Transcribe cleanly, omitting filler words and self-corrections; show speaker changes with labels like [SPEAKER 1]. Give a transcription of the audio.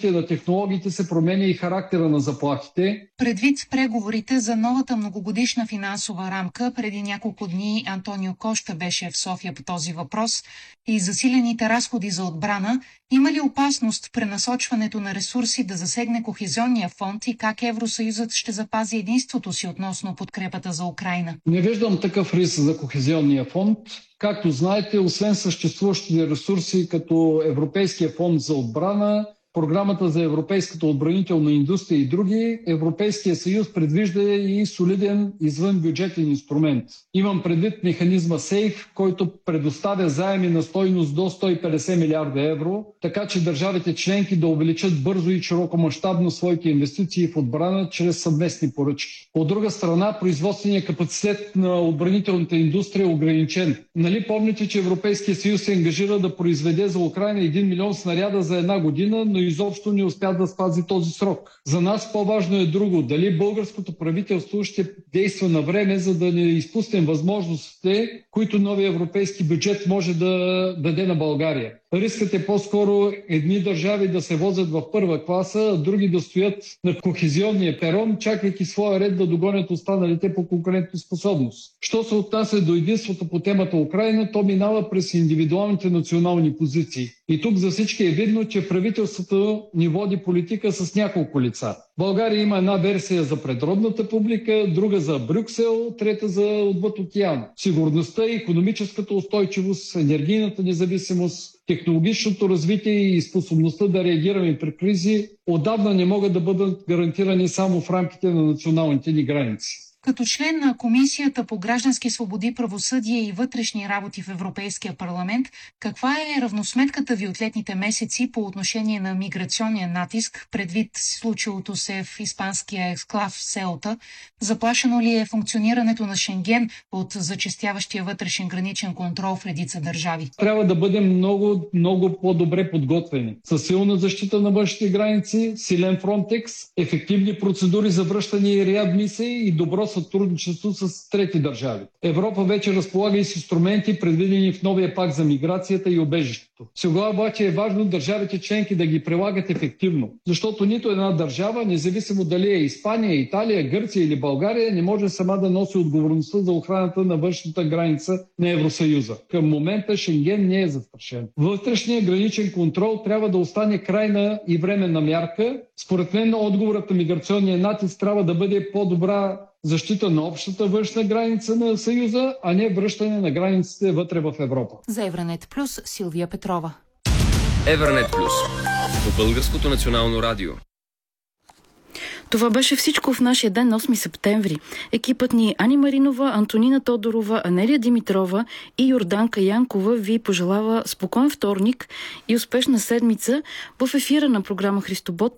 [SPEAKER 1] развитие на технологиите се променя и характера на заплахите.
[SPEAKER 2] Предвид преговорите за новата многогодишна финансова рамка, преди няколко дни Антонио Кошта беше в София по този въпрос и засилените разходи за отбрана, има ли опасност пренасочването на ресурси да засегне Кохезионния фонд и как Евросъюзът ще запази единството си относно подкрепата за Украйна?
[SPEAKER 1] Не виждам такъв риск за Кохезионния фонд. Както знаете, освен съществуващите ресурси като Европейския фонд за отбрана, Програмата за европейската отбранителна индустрия и други, Европейския съюз предвижда и солиден извънбюджетен инструмент. Имам предвид механизма СЕЙФ, който предоставя заеми на стойност до 150 милиарда евро, така че държавите членки да увеличат бързо и широкомащабно своите инвестиции в отбрана чрез съвместни поръчки. От друга страна, производственият капацитет на отбранителната индустрия е ограничен. Нали помните, че Европейския съюз се ангажира да произведе за Украйна 1 милион снаряда за една година, но изобщо не успя да спази този срок. За нас по-важно е друго. Дали българското правителство ще действа на време, за да не изпуснем възможностите, които новия европейски бюджет може да даде на България. Рискът е по-скоро едни държави да се возят в първа класа, а други да стоят на кохезионния перон, чакайки своя ред да догонят останалите по конкурентоспособност. Що се отнася до единството по темата Украйна, то минава през индивидуалните национални позиции. И тук за всички е видно, че правителството ни води политика с няколко лица. България има една версия за предродната публика, друга за Брюксел, трета за отвъд океан. Сигурността, икономическата устойчивост, енергийната независимост, технологичното развитие и способността да реагираме при кризи отдавна не могат да бъдат гарантирани само в рамките на националните ни граници.
[SPEAKER 2] Като член на Комисията по граждански свободи, правосъдие и вътрешни работи в Европейския парламент, каква е равносметката ви от летните месеци по отношение на миграционния натиск, предвид случилото се в испанския ексклав Селта? Заплашено ли е функционирането на Шенген от зачестяващия вътрешен граничен контрол в редица държави?
[SPEAKER 1] Трябва да бъдем много по-добре подготвени. Със силна защита на външните граници, силен Фронтекс, ефективни процедури за връщане и реадмисии и добро сътрудничество с трети държави. Европа вече разполага и с инструменти, предвидени в новия пакт за миграцията и убежището. Сега обаче е важно държавите членки да ги прилагат ефективно, защото нито една държава, независимо дали е Испания, Италия, Гърция или България, не може сама да носи отговорността за охраната на външната граница на Евросъюза. Към момента Шенген не е застрашен. Вътрешният граничен контрол трябва да остане крайна и временна мярка. Според мен отговорът на миграционния натиск трябва да бъде по-добра защита на общата външна граница на Съюза, а не връщане на границите вътре в Европа.
[SPEAKER 2] За Евранет Плюс, Силвия Петрова.
[SPEAKER 3] Евранет Плюс по Българското национално радио.
[SPEAKER 4] Това беше всичко в нашия ден на 8 септември. Екипът ни Ани Маринова, Антонина Тодорова, Анелия Димитрова и Йорданка Янкова ви пожелава спокоен вторник и успешна седмица в ефира на програма Христобот